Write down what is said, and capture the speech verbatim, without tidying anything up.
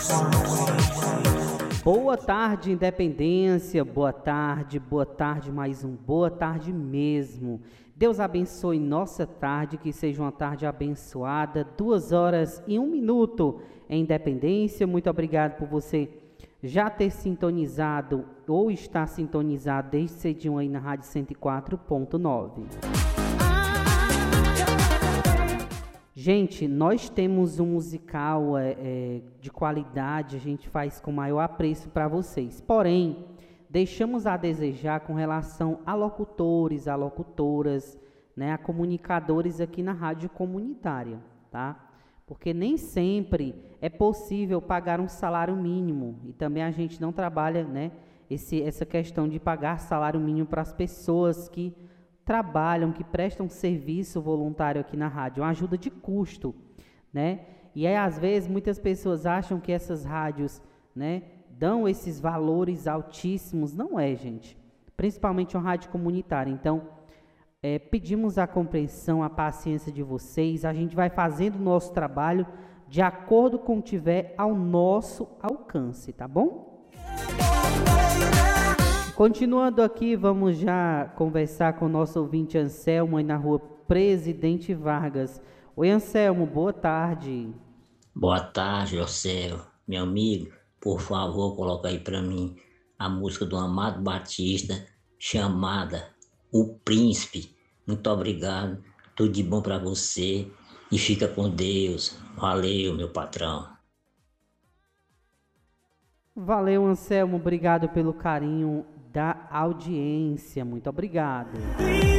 Boa tarde, Independência, boa tarde, boa tarde, mais um boa tarde mesmo. Deus abençoe nossa tarde, que seja uma tarde abençoada, duas horas e um minuto em Independência. Muito obrigado por você já ter sintonizado ou estar sintonizado desde cedinho aí na Rádio cento e quatro ponto nove. Gente, nós temos um musical é, é, de qualidade, a gente faz com maior apreço para vocês. Porém, deixamos a desejar com relação a locutores, a locutoras, né, a comunicadores aqui na rádio comunitária, tá? Porque nem sempre é possível pagar um salário mínimo e também a gente não trabalha, né, esse, essa questão de pagar salário mínimo para as pessoas que trabalham, que prestam serviço voluntário aqui na rádio, uma ajuda de custo, né? E aí, às vezes, muitas pessoas acham que essas rádios, né, dão esses valores altíssimos. Não é, gente. Principalmente uma rádio comunitária. Então, é, pedimos a compreensão, a paciência de vocês. A gente vai fazendo o nosso trabalho de acordo com o que tiver ao nosso alcance, tá bom? Continuando aqui, vamos já conversar com o nosso ouvinte Anselmo, aí na rua Presidente Vargas. Oi, Anselmo, boa tarde. Boa tarde, José, meu amigo. Por favor, coloca aí para mim a música do Amado Batista, chamada O Príncipe. Muito obrigado, tudo de bom para você e fica com Deus. Valeu, meu patrão. Valeu, Anselmo, obrigado pelo carinho da audiência, muito obrigado.